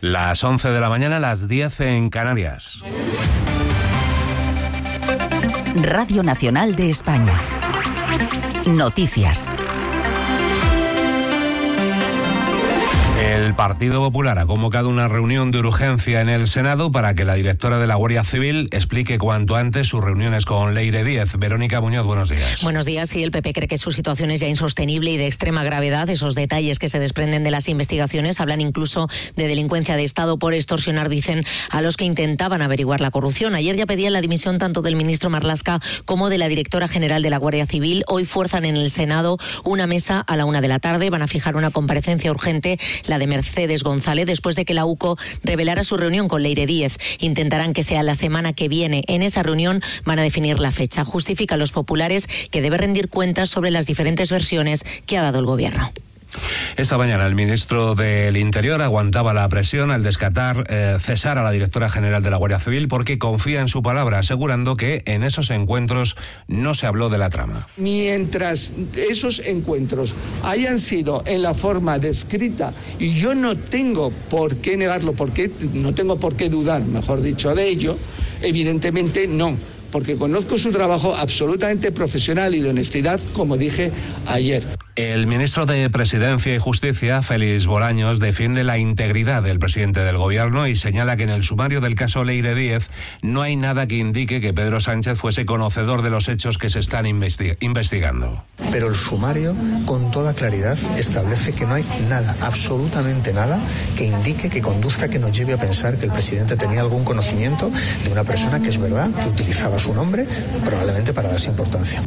Las 11 de la mañana, las 10 en Canarias. Radio Nacional de España. Noticias. El Partido Popular ha convocado una reunión de urgencia en el Senado para que la directora de la Guardia Civil explique cuanto antes sus reuniones con Leire Díez. Verónica Muñoz, buenos días. Buenos días. Sí, el PP cree que su situación es ya insostenible y de extrema gravedad. Esos detalles que se desprenden de las investigaciones hablan incluso de delincuencia de Estado por extorsionar, dicen, a los que intentaban averiguar la corrupción. Ayer ya pedían la dimisión tanto del ministro Marlaska como de la directora general de la Guardia Civil. Hoy fuerzan en el Senado una mesa a la 1 de la tarde. Van a fijar una comparecencia urgente, la de Mercedes González, después de que la UCO revelara su reunión con Leire Díez. Intentarán que sea la semana que viene. En esa reunión van a definir la fecha. Justifican los populares que debe rendir cuentas sobre las diferentes versiones que ha dado el Gobierno. Esta mañana el ministro del Interior aguantaba la presión al descartar cesar a la directora general de la Guardia Civil porque confía en su palabra, asegurando que en esos encuentros no se habló de la trama. Mientras esos encuentros hayan sido en la forma descrita, y yo no tengo por qué negarlo, porque no tengo por qué dudar, mejor dicho, de ello, evidentemente no, porque conozco su trabajo absolutamente profesional y de honestidad, como dije ayer. El ministro de Presidencia y Justicia, Félix Bolaños, defiende la integridad del presidente del Gobierno y señala que en el sumario del caso Leire Díez no hay nada que indique que Pedro Sánchez fuese conocedor de los hechos que se están investigando. Pero el sumario, con toda claridad, establece que no hay nada, absolutamente nada, que indique, que conduzca, que nos lleve a pensar que el presidente tenía algún conocimiento de una persona que es verdad, que utilizaba su nombre, probablemente para darse importancia.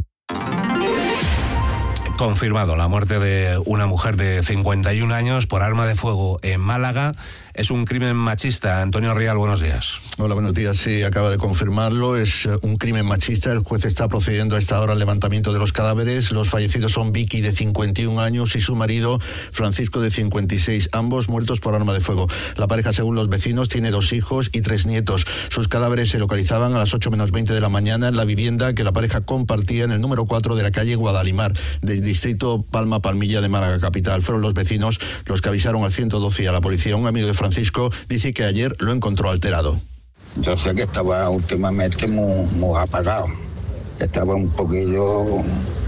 Confirmado la muerte de una mujer de 51 años por arma de fuego en Málaga. Es un crimen machista. Antonio Rial, buenos días. Hola, buenos días. Sí, acaba de confirmarlo. Es un crimen machista. El juez está procediendo a esta hora al levantamiento de los cadáveres. Los fallecidos son Vicky, de 51 años, y su marido, Francisco, de 56, ambos muertos por arma de fuego. La pareja, según los vecinos, tiene 2 hijos y 3 nietos. Sus cadáveres se localizaban a las 8 menos 20 de la mañana en la vivienda que la pareja compartía en el número 4 de la calle Guadalimar, del distrito Palma-Palmilla de Málaga capital. Fueron los vecinos los que avisaron al 112 y a la policía. Un amigo de Francisco dice que ayer lo encontró alterado. Yo sé que estaba últimamente muy apagado, estaba un poquillo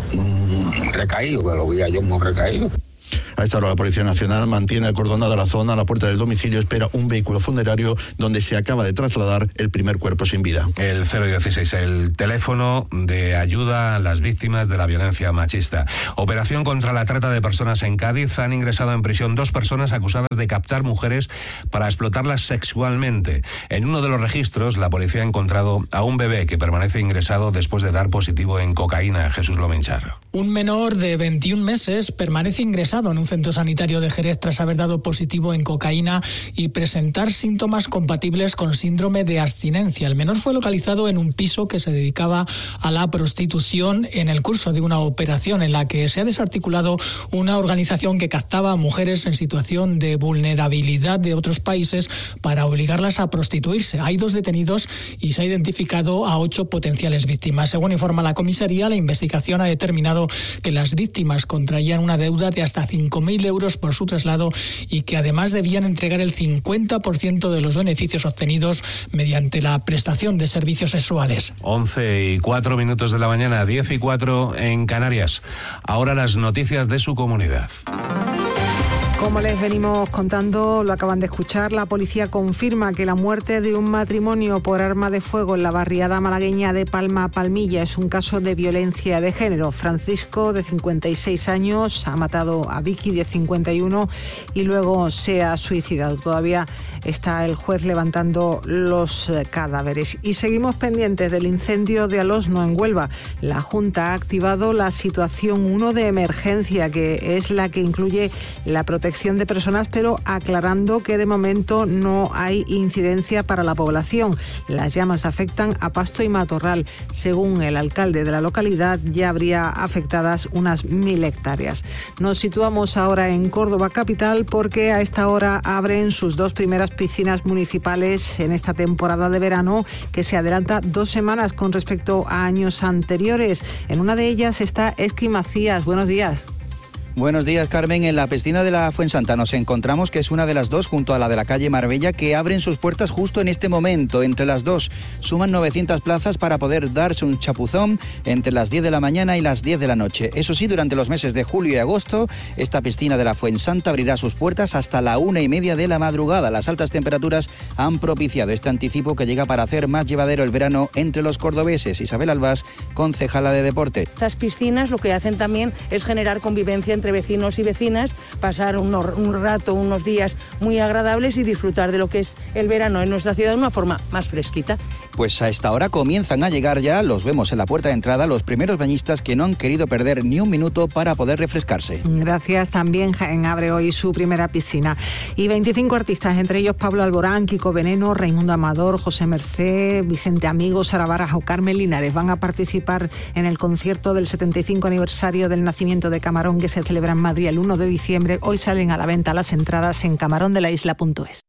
recaído, que lo veía yo muy recaído. A esta hora la Policía Nacional mantiene acordonada la zona. A la puerta del domicilio espera un vehículo funerario donde se acaba de trasladar el primer cuerpo sin vida. El 016, el teléfono de ayuda a las víctimas de la violencia machista. Operación contra la trata de personas en Cádiz. Han ingresado en prisión 2 personas acusadas de captar mujeres para explotarlas sexualmente. En uno de los registros, la policía ha encontrado a un bebé que permanece ingresado después de dar positivo en cocaína. Jesús Lomenchar. Un menor de 21 meses permanece ingresado en un centro sanitario de Jerez tras haber dado positivo en cocaína y presentar síntomas compatibles con síndrome de abstinencia. El menor fue localizado en un piso que se dedicaba a la prostitución en el curso de una operación en la que se ha desarticulado una organización que captaba a mujeres en situación de vulnerabilidad de otros países para obligarlas a prostituirse. Hay 2 detenidos y se ha identificado a 8 potenciales víctimas. Según informa la comisaría, la investigación ha determinado que las víctimas contraían una deuda de hasta 5.000 euros por su traslado y que además debían entregar el 50% de los beneficios obtenidos mediante la prestación de servicios sexuales. 11:04 de la mañana, 10:04 en Canarias. Ahora las noticias de su comunidad. Como les venimos contando, lo acaban de escuchar, la policía confirma que la muerte de un matrimonio por arma de fuego en la barriada malagueña de Palma-Palmilla es un caso de violencia de género. Francisco, de 56 años, ha matado a Vicky, de 51, y luego se ha suicidado. Todavía está el juez levantando los cadáveres. Y seguimos pendientes del incendio de Alosno, en Huelva. La Junta ha activado la situación 1 de emergencia, que es la que incluye la protección de personas, pero aclarando que de momento no hay incidencia para la población. Las llamas afectan a pasto y matorral. Según el alcalde de la localidad, ya habría afectadas unas 1.000 hectáreas. Nos situamos ahora en Córdoba capital porque a esta hora abren sus 2 primeras piscinas municipales en esta temporada de verano, que se adelanta 2 semanas con respecto a años anteriores. En una de ellas está Esqui Macías. Buenos días. Buenos días, Carmen. En la piscina de la Fuensanta nos encontramos que es una de las dos, junto a la de la calle Marbella, que abren sus puertas justo en este momento. Entre las dos suman 900 plazas para poder darse un chapuzón entre las 10 de la mañana y las 10 de la noche. Eso sí, durante los meses de julio y agosto, esta piscina de la Fuensanta abrirá sus puertas hasta la 1:30 de la madrugada. Las altas temperaturas han propiciado este anticipo que llega para hacer más llevadero el verano entre los cordobeses. Isabel Albás, concejala de deporte. Estas piscinas lo que hacen también es generar convivencia entre vecinos y vecinas, pasar un rato, unos días muy agradables y disfrutar de lo que es el verano en nuestra ciudad de una forma más fresquita. Pues a esta hora comienzan a llegar ya, los vemos en la puerta de entrada, los primeros bañistas que no han querido perder ni un minuto para poder refrescarse. Gracias. También Jaén abre hoy su primera piscina. Y 25 artistas, entre ellos Pablo Alborán, Kiko Veneno, Raimundo Amador, José Mercé, Vicente Amigo, Sara Baraja o Carmen Linares, van a participar en el concierto del 75 aniversario del nacimiento de Camarón, que se celebra en Madrid el 1 de diciembre. Hoy salen a la venta las entradas en camarondelaisla.es.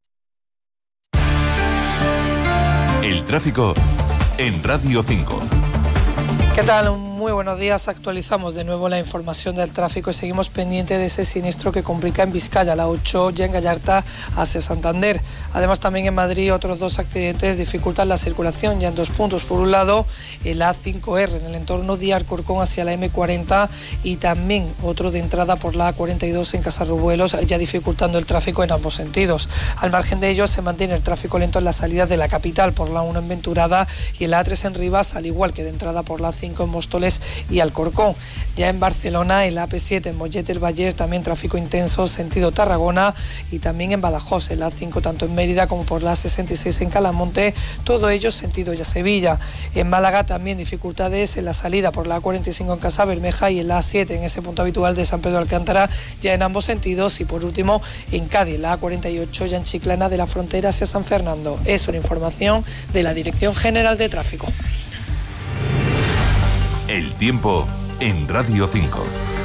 El tráfico en Radio 5. ¿Qué tal? Muy buenos días. Actualizamos de nuevo la información del tráfico y seguimos pendiente de ese siniestro que complica en Vizcaya, la 8 ya en Gallarta hacia Santander. Además, también en Madrid otros dos accidentes dificultan la circulación ya en dos puntos. Por un lado, el A5R en el entorno de Alcorcón hacia la M40 y también otro de entrada por la A42 en Casarrubuelos, ya dificultando el tráfico en ambos sentidos. Al margen de ello, se mantiene el tráfico lento en la salida de la capital por la 1 en Venturada y el A3 en Rivas, al igual que de entrada por la 5 en Móstoles y Alcorcón. Ya en Barcelona, el AP7 en Mollet del Vallès, también tráfico intenso sentido Tarragona, y también en Badajoz, el A5 tanto en Mérida como por la 66 en Calamonte, todo ello sentido ya Sevilla. En Málaga también dificultades en la salida por la A45 en Casa Bermeja y el A7 en ese punto habitual de San Pedro Alcántara, ya en ambos sentidos. Y por último, en Cádiz, la A48 ya en Chiclana de la Frontera hacia San Fernando. Es una información de la Dirección General de Tráfico. El tiempo en Radio 5.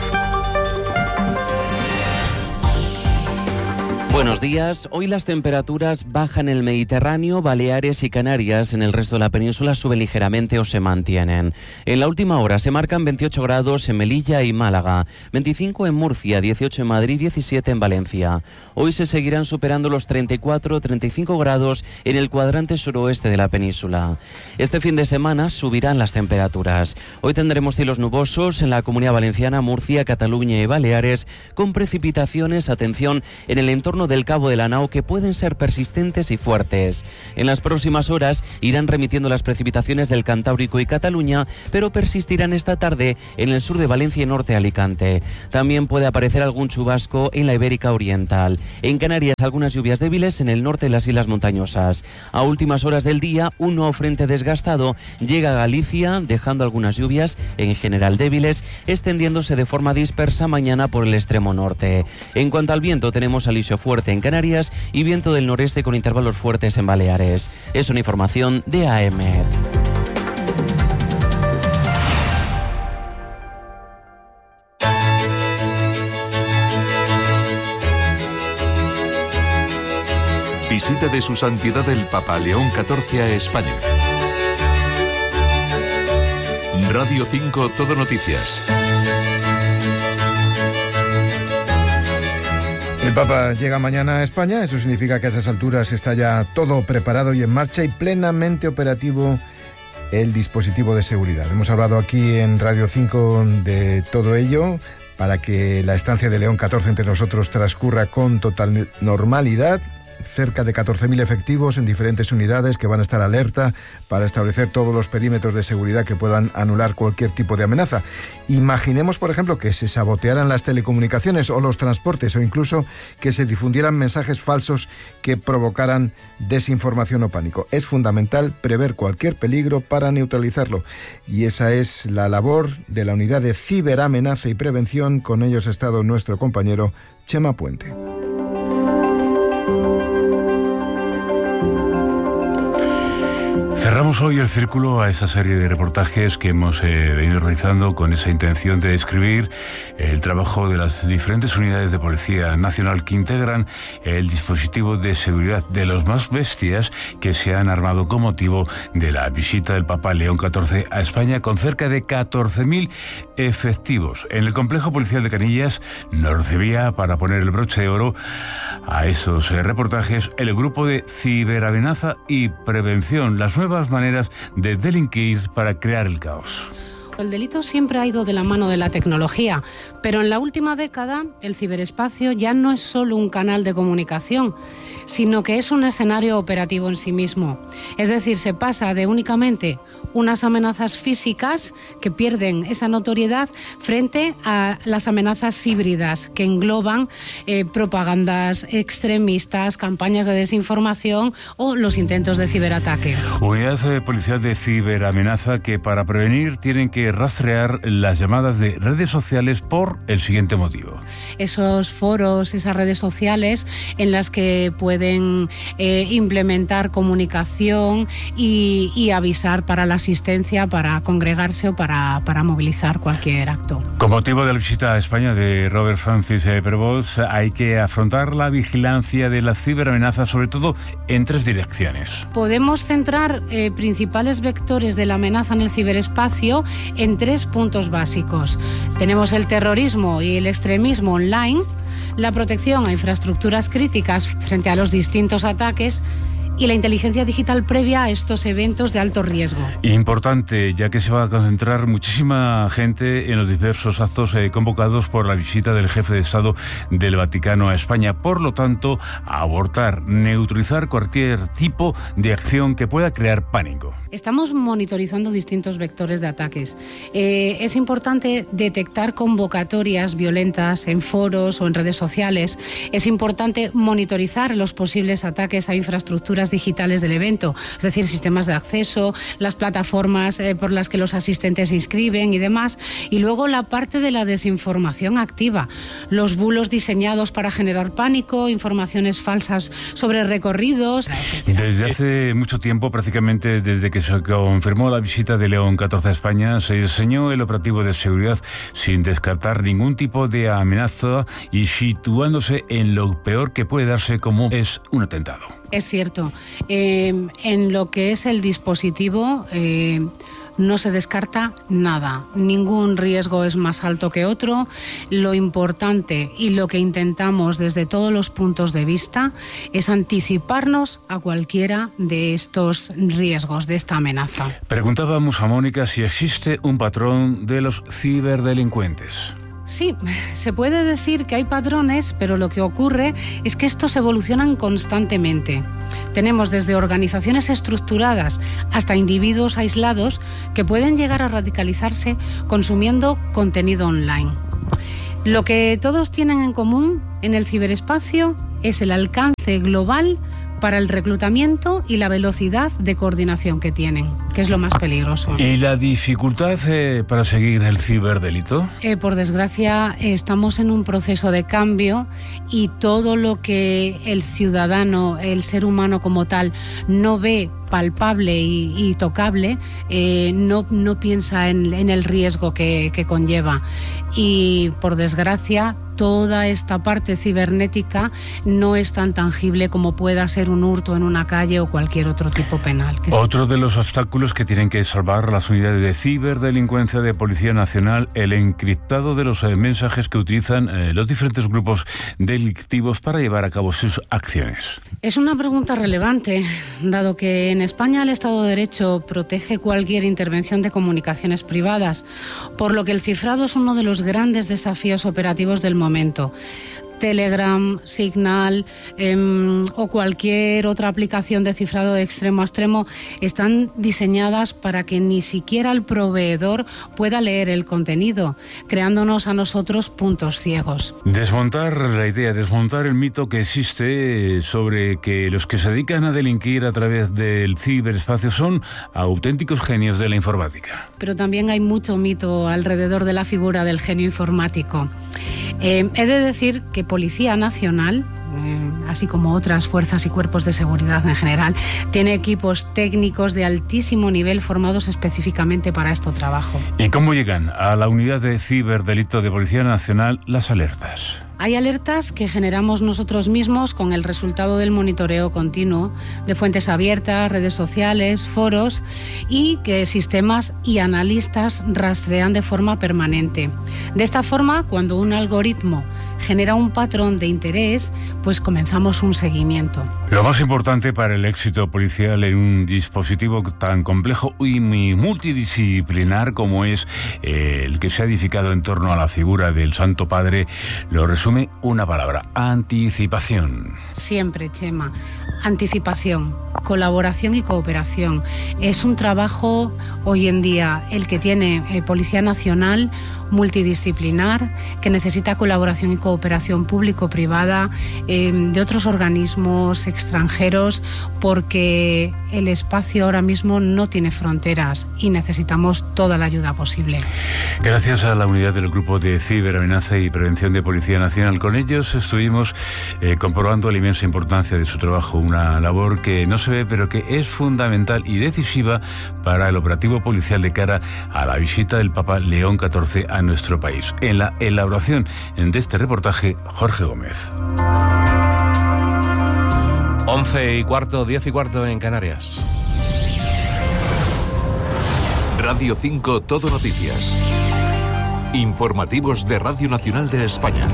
Buenos días. Hoy las temperaturas bajan en el Mediterráneo, Baleares y Canarias. En el resto de la península suben ligeramente o se mantienen. En la última hora se marcan 28 grados en Melilla y Málaga, 25 en Murcia, 18 en Madrid, 17 en Valencia. Hoy se seguirán superando los 34-35 grados en el cuadrante suroeste de la península. Este fin de semana subirán las temperaturas. Hoy tendremos cielos nubosos en la Comunidad Valenciana, Murcia, Cataluña y Baleares, con precipitaciones, atención, en el entorno del Cabo de la Nao, que pueden ser persistentes y fuertes. En las próximas horas irán remitiendo las precipitaciones del Cantábrico y Cataluña, pero persistirán esta tarde en el sur de Valencia y norte de Alicante. También puede aparecer algún chubasco en la Ibérica Oriental. En Canarias, algunas lluvias débiles en el norte de las islas montañosas. A últimas horas del día, un nuevo frente desgastado llega a Galicia, dejando algunas lluvias, en general débiles, extendiéndose de forma dispersa mañana por el extremo norte. En cuanto al viento, tenemos alisio fuerte en Canarias y viento del noreste con intervalos fuertes en Baleares. Es una información de AEMET. Visita de su santidad el Papa León XIV a España. Radio 5 Todo Noticias. El Papa llega mañana a España, eso significa que a esas alturas está ya todo preparado y en marcha y plenamente operativo el dispositivo de seguridad. Hemos hablado aquí en Radio 5 de todo ello para que la estancia de León XIV entre nosotros transcurra con total normalidad. Cerca de 14.000 efectivos en diferentes unidades que van a estar alerta para establecer todos los perímetros de seguridad que puedan anular cualquier tipo de amenaza. Imaginemos, por ejemplo, que se sabotearan las telecomunicaciones o los transportes o incluso que se difundieran mensajes falsos que provocaran desinformación o pánico. Es fundamental prever cualquier peligro para neutralizarlo y esa es la labor de la Unidad de Ciberamenaza y Prevención. Con ellos ha estado nuestro compañero Chema Puente. Cerramos hoy el círculo a esa serie de reportajes que hemos venido realizando con esa intención de describir el trabajo de las diferentes unidades de Policía Nacional que integran el dispositivo de seguridad de los más bestias que se han armado con motivo de la visita del Papa León XIV a España, con cerca de 14.000 efectivos. En el complejo policial de Canillas nos recibía para poner el broche de oro a esos reportajes el grupo de ciberamenaza y prevención, las nuevas maneras de delinquir para crear el caos. El delito siempre ha ido de la mano de la tecnología, pero en la última década el ciberespacio ya no es solo un canal de comunicación, sino que es un escenario operativo en sí mismo. Es decir, se pasa de únicamente unas amenazas físicas que pierden esa notoriedad frente a las amenazas híbridas que engloban propagandas extremistas, campañas de desinformación o los intentos de ciberataque. Unidad policial de ciberamenaza que para prevenir tienen que rastrear las llamadas de redes sociales por el siguiente motivo. Esos foros, esas redes sociales en las que pueden implementar comunicación y avisar para la asistencia, para congregarse o para movilizar cualquier acto. Con motivo de la visita a España de Robert Francis Prevost, hay que afrontar la vigilancia de la ciberamenaza, sobre todo en 3 direcciones. Podemos centrar principales vectores de la amenaza en el ciberespacio en 3 puntos básicos. Tenemos el terrorismo y el extremismo online, la protección a infraestructuras críticas frente a los distintos ataques y la inteligencia digital previa a estos eventos de alto riesgo. Importante, ya que se va a concentrar muchísima gente en los diversos actos convocados por la visita del jefe de Estado del Vaticano a España. Por lo tanto, abortar, neutralizar cualquier tipo de acción que pueda crear pánico. Estamos monitorizando distintos vectores de ataques. Es importante detectar convocatorias violentas en foros o en redes sociales. Es importante monitorizar los posibles ataques a infraestructuras digitales del evento, es decir, sistemas de acceso, las plataformas por las que los asistentes se inscriben y demás. Y luego la parte de la desinformación activa, los bulos diseñados para generar pánico, informaciones falsas sobre recorridos. Desde hace mucho tiempo, prácticamente desde que se confirmó la visita de León XIV a España, se diseñó el operativo de seguridad sin descartar ningún tipo de amenaza y situándose en lo peor que puede darse, como es un atentado. Es cierto. En lo que es el dispositivo no se descarta nada. Ningún riesgo es más alto que otro. Lo importante y lo que intentamos desde todos los puntos de vista es anticiparnos a cualquiera de estos riesgos, de esta amenaza. Preguntábamos a Mónica si existe un patrón de los ciberdelincuentes. Sí, se puede decir que hay patrones, pero lo que ocurre es que estos evolucionan constantemente. Tenemos desde organizaciones estructuradas hasta individuos aislados que pueden llegar a radicalizarse consumiendo contenido online. Lo que todos tienen en común en el ciberespacio es el alcance global para el reclutamiento y la velocidad de coordinación que tienen, que es lo más peligroso. ¿Y la dificultad para seguir el ciberdelito? Por desgracia, estamos en un proceso de cambio y todo lo que el ciudadano, el ser humano como tal, no ve palpable y tocable, no piensa en el riesgo que conlleva. Y por desgracia, toda esta parte cibernética no es tan tangible como pueda ser un hurto en una calle o cualquier otro tipo penal. Otro de los obstáculos que tienen que salvar las unidades de ciberdelincuencia de Policía Nacional, el encriptado de los mensajes que utilizan los diferentes grupos delictivos para llevar a cabo sus acciones. Es una pregunta relevante, dado que en España el Estado de Derecho protege cualquier intervención de comunicaciones privadas, por lo que el cifrado es uno de los grandes desafíos operativos del momento. Telegram, Signal o cualquier otra aplicación de cifrado de extremo a extremo están diseñadas para que ni siquiera el proveedor pueda leer el contenido, creándonos a nosotros puntos ciegos. Desmontar la idea, desmontar el mito que existe sobre que los que se dedican a delinquir a través del ciberespacio son auténticos genios de la informática. Pero también hay mucho mito alrededor de la figura del genio informático. He de decir que Policía Nacional, así como otras fuerzas y cuerpos de seguridad en general, tiene equipos técnicos de altísimo nivel formados específicamente para este trabajo. ¿Y cómo llegan a la unidad de ciberdelito de Policía Nacional las alertas? Hay alertas que generamos nosotros mismos con el resultado del monitoreo continuo de fuentes abiertas, redes sociales, foros, y que sistemas y analistas rastrean de forma permanente. De esta forma, cuando un algoritmo genera un patrón de interés, pues comenzamos un seguimiento. Lo más importante para el éxito policial en un dispositivo tan complejo y multidisciplinar como es el que se ha edificado en torno a la figura del Santo Padre, lo resume una palabra: anticipación. Siempre, Chema. Anticipación, colaboración y cooperación. Es un trabajo hoy en día el que tiene Policía Nacional, multidisciplinar, que necesita colaboración y cooperación público-privada de otros organismos extranjeros, porque el espacio ahora mismo no tiene fronteras y necesitamos toda la ayuda posible. Gracias a la unidad del Grupo de Ciberamenaza y Prevención de Policía Nacional, con ellos estuvimos comprobando la inmensa importancia de su trabajo, una labor que no se ve pero que es fundamental y decisiva para el operativo policial de cara a la visita del Papa León XIV a nuestro país. En la elaboración de este reportaje, Jorge Gómez. 11:15, 10:15 en Canarias. Radio 5 Todo Noticias. Informativos de Radio Nacional de España.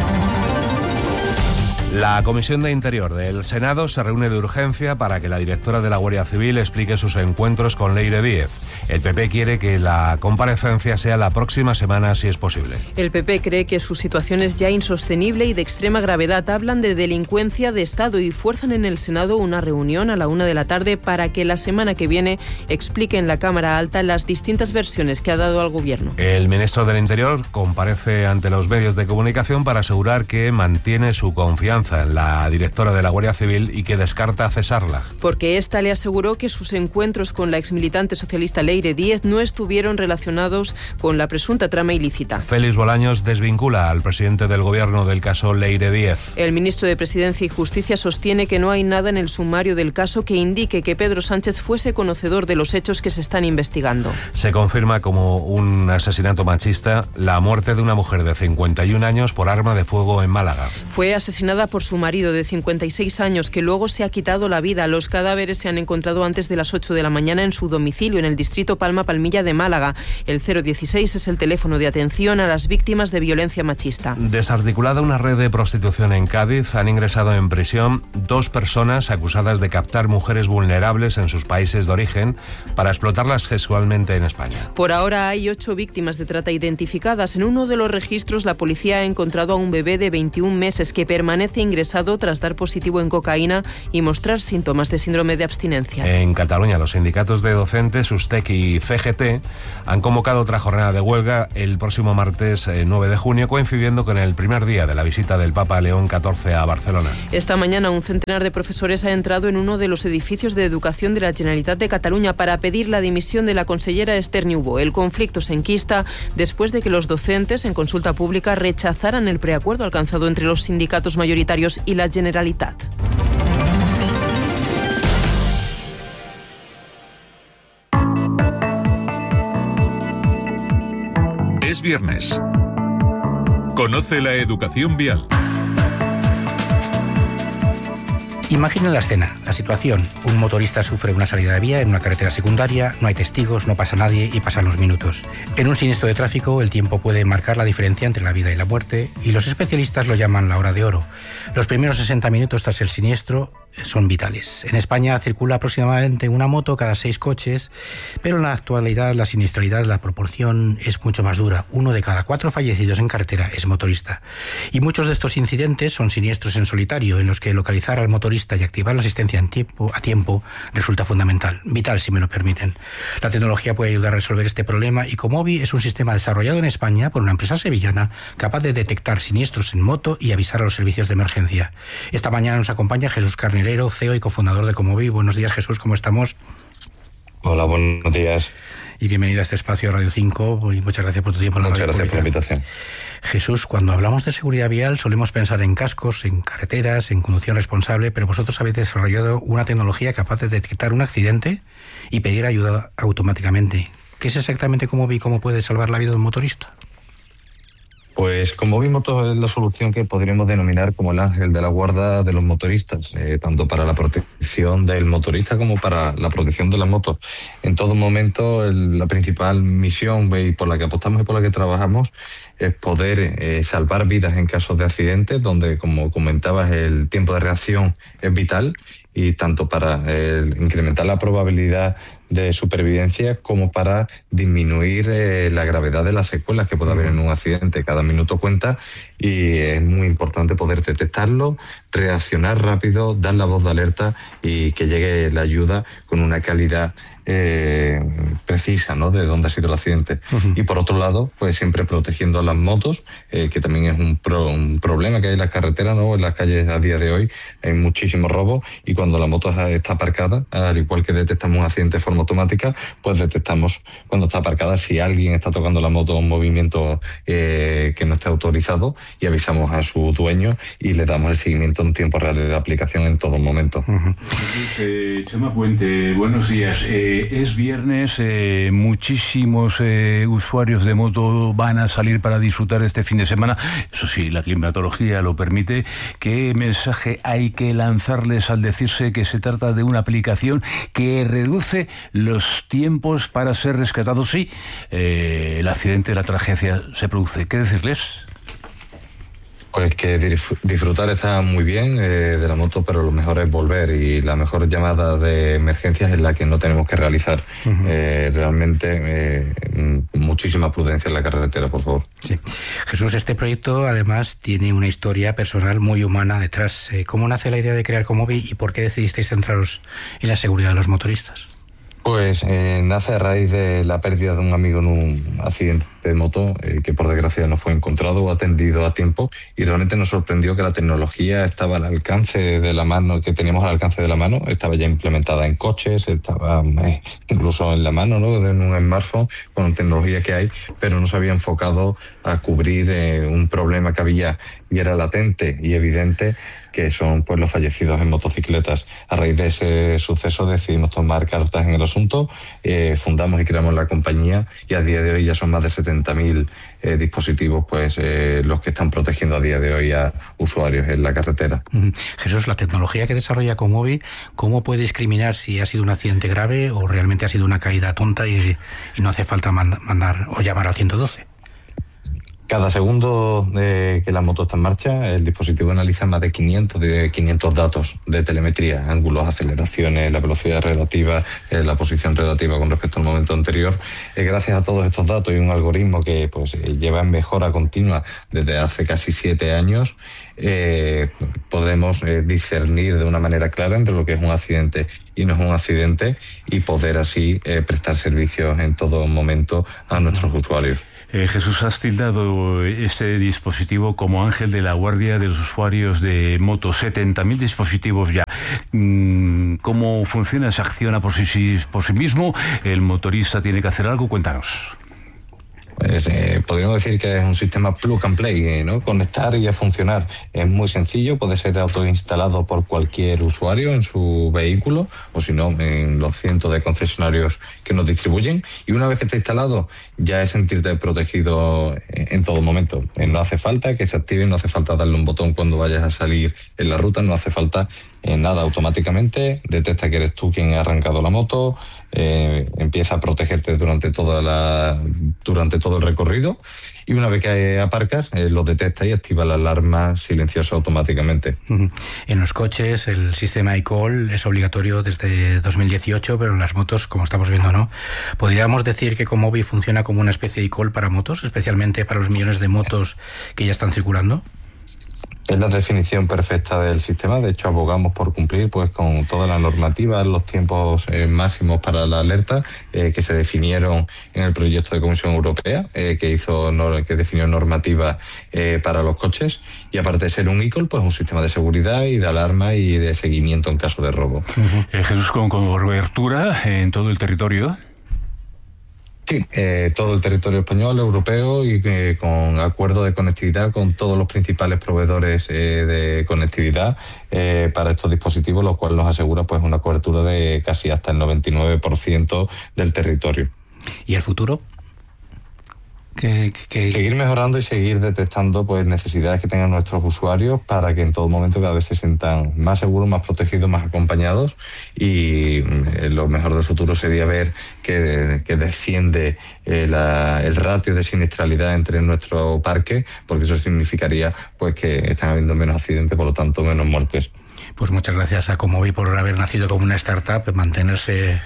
La Comisión de Interior del Senado se reúne de urgencia para que la directora de la Guardia Civil explique sus encuentros con Leire Díez. El PP quiere que la comparecencia sea la próxima semana, si es posible. El PP cree que su situación es ya insostenible y de extrema gravedad. Hablan de delincuencia de Estado y fuerzan en el Senado una reunión a la 1 de la tarde para que la semana que viene explique en la Cámara Alta las distintas versiones que ha dado al Gobierno. El ministro del Interior comparece ante los medios de comunicación para asegurar que mantiene su confianza en la directora de la Guardia Civil y que descarta cesarla. Porque ésta le aseguró que sus encuentros con la exmilitante socialista Leire Díez no estuvieron relacionados con la presunta trama ilícita. Félix Bolaños desvincula al presidente del Gobierno del caso Leire Díez. El ministro de Presidencia y Justicia sostiene que no hay nada en el sumario del caso que indique que Pedro Sánchez fuese conocedor de los hechos que se están investigando. Se confirma como un asesinato machista la muerte de una mujer de 51 años por arma de fuego en Málaga. Fue asesinada por su marido de 56 años, que luego se ha quitado la vida. Los cadáveres se han encontrado antes de las 8 de la mañana en su domicilio, en el distrito Palma-Palmilla de Málaga. El 016 es el teléfono de atención a las víctimas de violencia machista. Desarticulada una red de prostitución en Cádiz, han ingresado en prisión 2 personas acusadas de captar mujeres vulnerables en sus países de origen para explotarlas sexualmente en España. Por ahora hay 8 víctimas de trata identificadas. En uno de los registros, la policía ha encontrado a un bebé de 21 meses que permanece ingresado tras dar positivo en cocaína y mostrar síntomas de síndrome de abstinencia. En Cataluña, los sindicatos de docentes, USTEC y CGT, han convocado otra jornada de huelga el próximo martes 9 de junio, coincidiendo con el primer día de la visita del Papa León XIV a Barcelona. Esta mañana un centenar de profesores ha entrado en uno de los edificios de educación de la Generalitat de Cataluña para pedir la dimisión de la consellera Esther Niubó. El conflicto se enquista después de que los docentes, en consulta pública, rechazaran el preacuerdo alcanzado entre los sindicatos mayoritarios y la Generalitat. Es viernes. Conoce la educación vial. Imagina la escena, la situación. Un motorista sufre una salida de vía en una carretera secundaria, no hay testigos, no pasa nadie y pasan los minutos. En un siniestro de tráfico, el tiempo puede marcar la diferencia entre la vida y la muerte, y los especialistas lo llaman la hora de oro. Los primeros 60 minutos tras el siniestro son vitales. En España circula aproximadamente una moto cada 6 coches, pero en la actualidad la siniestralidad, la proporción es mucho más dura. 1 de cada 4 fallecidos en carretera es motorista. Y muchos de estos incidentes son siniestros en solitario, en los que localizar al motorista y activar la asistencia a tiempo resulta fundamental, vital si me lo permiten. La tecnología puede ayudar a resolver este problema y Comovi es un sistema desarrollado en España por una empresa sevillana capaz de detectar siniestros en moto y avisar a los servicios de emergencia. Esta mañana nos acompaña Jesús Carnerero, CEO y cofundador de Comovi. Buenos días, Jesús, ¿cómo estamos? Hola, buenos días. Y bienvenido a este espacio Radio 5 y muchas gracias por tu tiempo. Muchas gracias por la invitación. Jesús, cuando hablamos de seguridad vial solemos pensar en cascos, en carreteras, en conducción responsable, pero vosotros habéis desarrollado una tecnología capaz de detectar un accidente y pedir ayuda automáticamente. ¿Qué es exactamente Comovi y cómo puede salvar la vida de un motorista? Pues como vimos, todo es la solución que podríamos denominar como el ángel de la guarda de los motoristas, tanto para la protección del motorista como para la protección de las motos. En todo momento, la principal misión y por la que apostamos y por la que trabajamos es poder salvar vidas en casos de accidentes, donde, como comentabas, el tiempo de reacción es vital, y tanto para incrementar la probabilidad de supervivencia como para disminuir la gravedad de las secuelas que puede haber en un accidente. Cada minuto cuenta y es muy importante poder detectarlo, reaccionar rápido, dar la voz de alerta y que llegue la ayuda con una calidad precisa, ¿no?, de dónde ha sido el accidente. Y por otro lado, pues siempre protegiendo a las motos, que también es un problema que hay en las carreteras, ¿no? En las calles a día de hoy hay muchísimos robos, y cuando la moto está aparcada, al igual que detectamos un accidente de forma automática, pues detectamos cuando está aparcada si alguien está tocando la moto en un movimiento que no esté autorizado, y avisamos a su dueño y le damos el seguimiento en tiempo real de la aplicación en todo momento. Chema Puente, buenos días. Es viernes, muchísimos usuarios de moto van a salir para disfrutar este fin de semana. Eso sí, la climatología lo permite. ¿Qué mensaje hay que lanzarles al decirse que se trata de una aplicación que reduce los tiempos para ser rescatados? Sí, el accidente, la tragedia se produce. ¿Qué decirles? Pues que disfrutar está muy bien de la moto, pero lo mejor es volver, y la mejor llamada de emergencias es la que no tenemos que realizar. Realmente muchísima prudencia en la carretera, por favor. Sí. Jesús, este proyecto además tiene una historia personal muy humana detrás. ¿Cómo nace la idea de crear Comovi y por qué decidisteis centraros en la seguridad de los motoristas? Pues nace a raíz de la pérdida de un amigo en un accidente de moto que por desgracia no fue encontrado o atendido a tiempo, y realmente nos sorprendió que la tecnología estaba al alcance de la mano, que teníamos al alcance de la mano, estaba ya implementada en coches, estaba incluso en la mano, ¿no?, en un smartphone, con la tecnología que hay, pero no se había enfocado a cubrir un problema que había y era latente y evidente, que son pues los fallecidos en motocicletas. A raíz de ese suceso decidimos tomar cartas en el asunto, fundamos y creamos la compañía, y a día de hoy ya son más de 70.000 dispositivos pues los que están protegiendo a día de hoy a usuarios en la carretera. Jesús, la tecnología que desarrolla Comovi, ¿cómo puede discriminar si ha sido un accidente grave o realmente ha sido una caída tonta y no hace falta mandar o llamar al 112? Cada segundo que la moto está en marcha, el dispositivo analiza más de 500 datos de telemetría, ángulos, aceleraciones, la velocidad relativa, la posición relativa con respecto al momento anterior. Gracias a todos estos datos y un algoritmo que pues lleva en mejora continua desde hace casi 7 años, podemos discernir de una manera clara entre lo que es un accidente y no es un accidente, y poder así prestar servicios en todo momento a nuestros usuarios. Jesús, has tildado este dispositivo como ángel de la guardia de los usuarios de moto. 70.000 dispositivos ya. ¿Cómo funciona? ¿Se acciona por sí mismo? ¿El motorista tiene que hacer algo? Cuéntanos. Pues, podríamos decir que es un sistema plug and play, ¿no? Conectar y a funcionar. Es muy sencillo, puede ser autoinstalado por cualquier usuario en su vehículo, o si no, en los cientos de concesionarios que nos distribuyen. Y una vez que está instalado, ya es sentirte protegido en todo momento. No hace falta que se active, no hace falta darle un botón cuando vayas a salir en la ruta, no hace falta nada. Automáticamente detecta que eres tú quien ha arrancado la moto, empieza a protegerte durante todo el recorrido, y una vez que aparcas lo detecta y activa la alarma silenciosa automáticamente. En los coches el sistema iCall es obligatorio desde 2018, pero en las motos, como estamos viendo, no. ¿Podríamos decir que Comovi funciona como una especie de iCall para motos, especialmente para los millones de motos que ya están circulando? Es la definición perfecta del sistema. De hecho, abogamos por cumplir pues con toda la normativa, los tiempos máximos para la alerta que se definieron en el proyecto de Comisión Europea, que definió normativa para los coches. Y aparte de ser un iCall, pues un sistema de seguridad y de alarma y de seguimiento en caso de robo. Jesús, con cobertura en todo el territorio. Sí, todo el territorio español, europeo, y con acuerdo de conectividad con todos los principales proveedores de conectividad para estos dispositivos, lo cual nos asegura pues una cobertura de casi hasta el 99% del territorio. ¿Y el futuro? Seguir mejorando y seguir detectando pues necesidades que tengan nuestros usuarios para que en todo momento cada vez se sientan más seguros, más protegidos, más acompañados, y lo mejor del futuro sería ver que desciende el ratio de siniestralidad entre nuestro parque, porque eso significaría pues que están habiendo menos accidentes, por lo tanto menos muertes. Pues muchas gracias a Comovi por haber nacido como una startup, mantenerse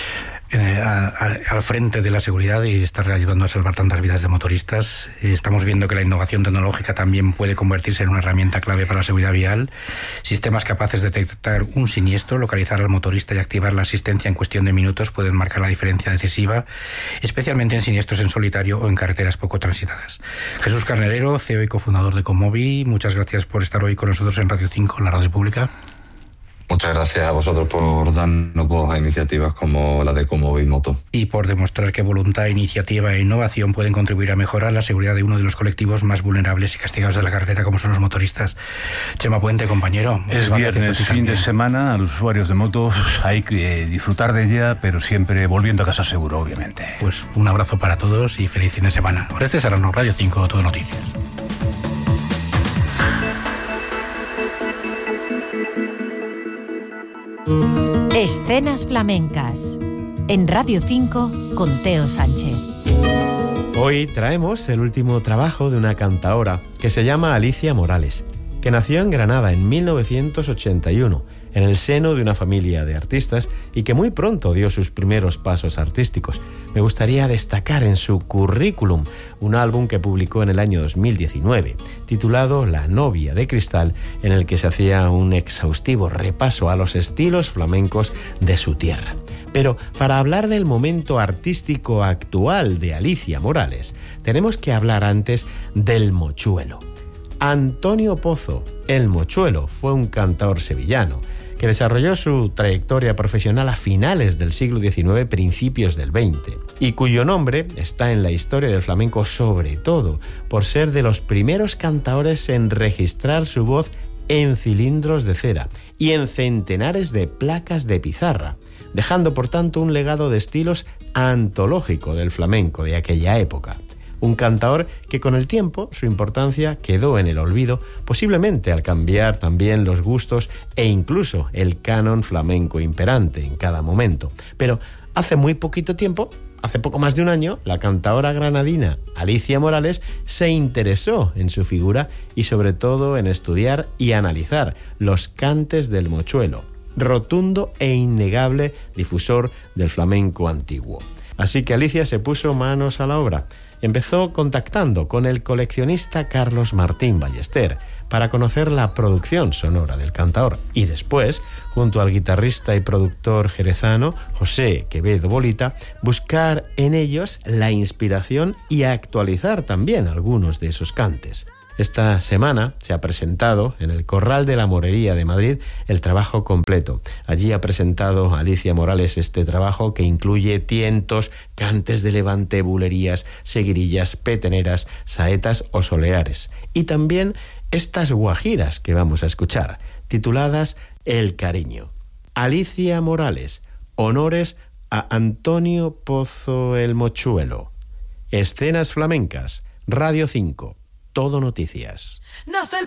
al frente de la seguridad y estar ayudando a salvar tantas vidas de motoristas. Estamos viendo que la innovación tecnológica también puede convertirse en una herramienta clave para la seguridad vial. Sistemas capaces de detectar un siniestro, localizar al motorista y activar la asistencia en cuestión de minutos pueden marcar la diferencia decisiva, especialmente en siniestros en solitario o en carreteras poco transitadas. Jesús Carnerero, CEO y cofundador de Comovi, muchas gracias por estar hoy con nosotros en Radio 5, la radio pública. Muchas gracias a vosotros por darnos voz a iniciativas como la de Comovi Moto. Y por demostrar que voluntad, iniciativa e innovación pueden contribuir a mejorar la seguridad de uno de los colectivos más vulnerables y castigados de la carretera, como son los motoristas. Chema Puente, compañero. Es viernes, fin de semana, a los usuarios de motos hay que disfrutar de ella, pero siempre volviendo a casa seguro, obviamente. Pues un abrazo para todos y feliz fin de semana. Oreste Serrano, Radio 5, Todo Noticias. Escenas flamencas en Radio 5 con Teo Sánchez. Hoy traemos el último trabajo de una cantaora que se llama Alicia Morales, que nació en Granada en 1981, en el seno de una familia de artistas y que muy pronto dio sus primeros pasos artísticos. Me gustaría destacar en su currículum un álbum que publicó en el año 2019, titulado La novia de cristal, en el que se hacía un exhaustivo repaso a los estilos flamencos de su tierra. Pero para hablar del momento artístico actual de Alicia Morales, tenemos que hablar antes del mochuelo. Antonio Pozo, el mochuelo, fue un cantaor sevillano que desarrolló su trayectoria profesional a finales del siglo XIX, principios del XX, y cuyo nombre está en la historia del flamenco sobre todo por ser de los primeros cantaores en registrar su voz en cilindros de cera y en centenares de placas de pizarra, dejando por tanto un legado de estilos antológico del flamenco de aquella época. Un cantaor que con el tiempo su importancia quedó en el olvido, posiblemente al cambiar también los gustos e incluso el canon flamenco imperante en cada momento. Pero hace muy poquito tiempo, hace poco más de un año, la cantaora granadina Alicia Morales se interesó en su figura y sobre todo en estudiar y analizar los cantes del mochuelo, rotundo e innegable difusor del flamenco antiguo. Así que Alicia se puso manos a la obra. Empezó contactando con el coleccionista Carlos Martín Ballester para conocer la producción sonora del cantaor y después, junto al guitarrista y productor jerezano José Quevedo Bolita, buscar en ellos la inspiración y actualizar también algunos de esos cantes. Esta semana se ha presentado en el Corral de la Morería de Madrid el trabajo completo. Allí ha presentado Alicia Morales este trabajo que incluye tientos, cantes de levante, bulerías, seguirillas, peteneras, saetas o soleares. Y también estas guajiras que vamos a escuchar, tituladas El cariño. Alicia Morales, honores a Antonio Pozo el Mochuelo. Escenas flamencas, Radio 5. Todo Noticias. Nace el